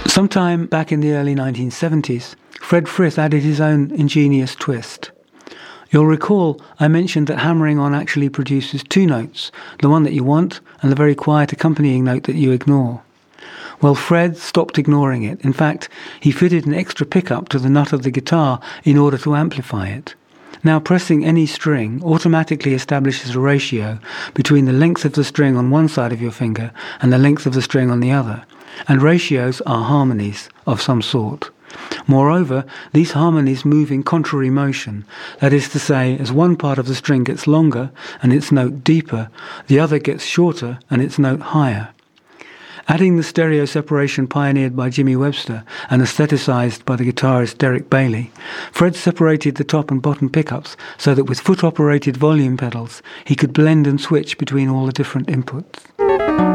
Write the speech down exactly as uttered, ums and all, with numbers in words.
Sometime back in the early nineteen seventies, Fred Frith added his own ingenious twist. You'll recall I mentioned that hammering on actually produces two notes, the one that you want and the very quiet accompanying note that you ignore. Well, Fred stopped ignoring it. In fact, he fitted an extra pickup to the nut of the guitar in order to amplify it. Now, pressing any string automatically establishes a ratio between the length of the string on one side of your finger and the length of the string on the other, and ratios are harmonies of some sort. Moreover, these harmonies move in contrary motion, that is to say, as one part of the string gets longer and its note deeper, the other gets shorter and its note higher. Adding the stereo separation pioneered by Jimmy Webster and aestheticized by the guitarist Derek Bailey, Fred separated the top and bottom pickups so that with foot-operated volume pedals, he could blend and switch between all the different inputs.